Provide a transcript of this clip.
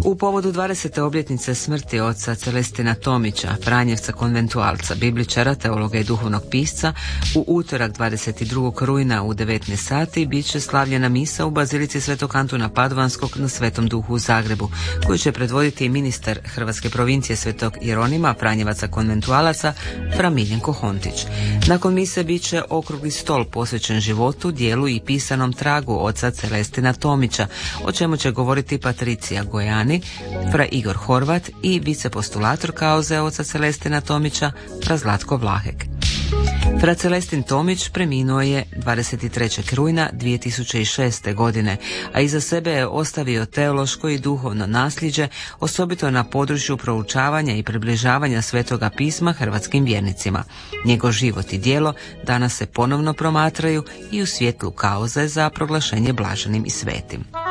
U povodu 20. obljetnice smrti oca Celestina Tomića, Franjevca konventualca, bibličara, teologa i duhovnog pisca, u utorak 22. rujna u 19 sati bit će slavljena misa u Bazilici Svetog Antuna Padovanskog na Svetom Duhu u Zagrebu, koju će predvoditi ministar Hrvatske provincije Svetog Jeronima, Franjevaca konventualaca, fra Miljenko Hontić. Nakon mise bit će okrugli stol posvećen životu, dijelu i pisanom tragu oca Celestina Tomića, o čemu će govoriti Patricija Gojani, fra Igor Horvat i vicepostulator kauze oca Celestina Tomića, fra Zlatko Vlahek. Fra Celestin Tomić preminuo je 23. rujna 2006. godine, a iza sebe je ostavio teološko i duhovno nasljeđe, osobito na području proučavanja i približavanja Svetoga pisma hrvatskim vjernicima. Njegov život i djelo danas se ponovno promatraju i u svjetlu kauze za proglašenje blaženim i svetim.